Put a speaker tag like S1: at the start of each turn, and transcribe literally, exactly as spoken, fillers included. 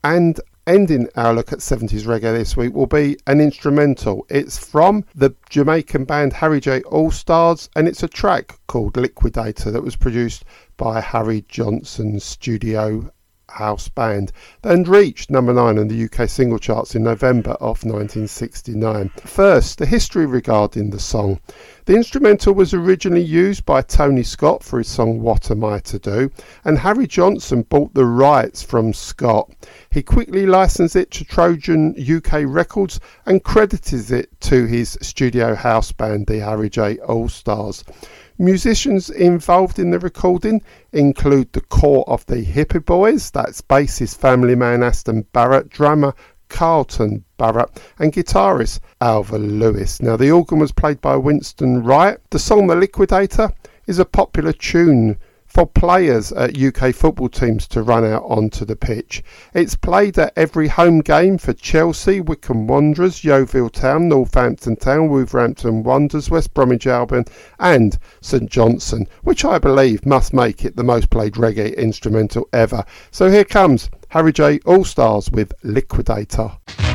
S1: And ending our look at seventies reggae this week will be an instrumental. It's from the Jamaican band Harry J All-Stars, and it's a track called Liquidator that was produced by Harry Johnson's studio house band and reached number nine on the U K single charts in November of nineteen sixty-nine. First, the history regarding the song. The instrumental was originally used by Tony Scott for his song What Am I To Do, and Harry Johnson bought the rights from Scott. He quickly licensed it to Trojan U K Records and credited it to his studio house band, the Harry J All-Stars. Musicians involved in the recording include the core of the Hippie Boys, that's bassist family man Aston Barrett, drummer Carlton Barrett and guitarist Alva Lewis. Now, the organ was played by Winston Wright. The song The Liquidator is a popular tune for players at U K football teams to run out onto the pitch. It's played at every home game for Chelsea, Wycombe Wanderers, Yeovil Town, Northampton Town, Wolverhampton Wanderers, West Bromwich Albion and St Johnstone, which I believe must make it the most played reggae instrumental ever. So here comes Harry J All-Stars with Liquidator.